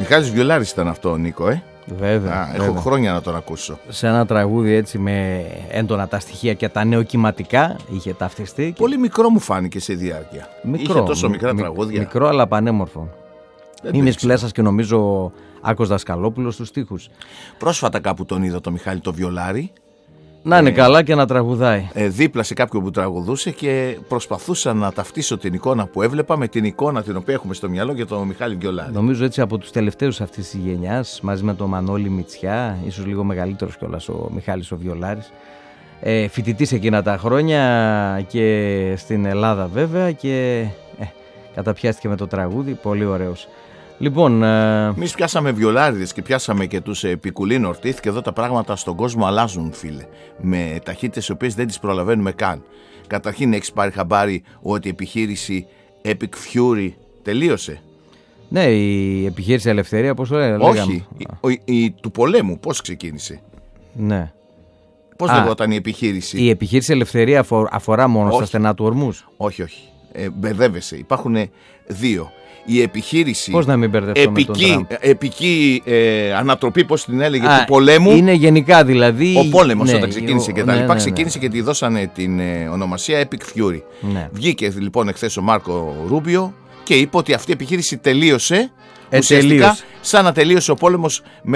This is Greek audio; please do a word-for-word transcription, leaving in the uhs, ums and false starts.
Μιχάλης Βιολάρης ήταν αυτό, Νίκο, ε. Βέβαια, Α, βέβαια. έχω χρόνια να τον ακούσω. Σε ένα τραγούδι έτσι με έντονα τα στοιχεία και τα νεοκυματικά είχε ταυτιστεί. Και... Πολύ μικρό μου φάνηκε σε διάρκεια. Μικρό, είχε τόσο μικρά μι, τραγούδια. Μικρό αλλά πανέμορφο. Δεν Είναι πήξε. Πλέσας και νομίζω Άκος Δασκαλόπουλος στους στίχους. Πρόσφατα κάπου τον είδα το Μιχάλη το Βιολάρη. Να είναι καλά και να τραγουδάει. Ε, δίπλα σε κάποιον που τραγουδούσε και προσπαθούσα να ταυτίσω την εικόνα που έβλεπα με την εικόνα την οποία έχουμε στο μυαλό για τον Μιχάλη Βιολάρη. Νομίζω έτσι από τους τελευταίους αυτής της γενιάς, μαζί με τον Μανώλη Μητσιά, ίσως λίγο μεγαλύτερος κιόλας ο Μιχάλης ο Βιολάρης. Ε, φοιτητής εκείνα τα χρόνια και στην Ελλάδα βέβαια και ε, καταπιάστηκε με το τραγούδι, πολύ ωραίος. Λοιπόν, ε... εμείς πιάσαμε Βιολάριδες και πιάσαμε και τους ε, Πικουλίν Ορτίθ και εδώ τα πράγματα στον κόσμο αλλάζουν, φίλε. Με ταχύτητες οι οποίες δεν τις προλαβαίνουμε καν. Καταρχήν, έχεις πάρει χαμπάρι ότι η επιχείρηση Epic Fury τελείωσε? Ναι, η επιχείρηση Ελευθερία, πώς το λέγαμε. Όχι, η, ο, η, η, του πολέμου πώς ξεκίνησε? Ναι. Πώς λεγόταν η επιχείρηση? Η επιχείρηση Ελευθερία αφορά μόνο όχι. στα στενά του ορμούς. Όχι, όχι. Ε, μπερδεύεσαι. Υπάρχουν δύο. Η επιχείρηση. Πώς να μην μπερδευτώ με τον Τραμπ. Επική ε, ανατροπή, πώς την έλεγε, Α, του πολέμου. Είναι γενικά δηλαδή. Ο πόλεμος, ναι, όταν ξεκίνησε ο, και τα ναι, λοιπά, ναι, ναι, ξεκίνησε και τη δώσανε την ε, ονομασία Epic Fury. Ναι. Βγήκε λοιπόν εχθές ο Μάρκο Ρούμπιο και είπε ότι αυτή η επιχείρηση τελείωσε. Ε, ουσιαστικά τελείωσε. σαν να τελείωσε ο πόλεμος με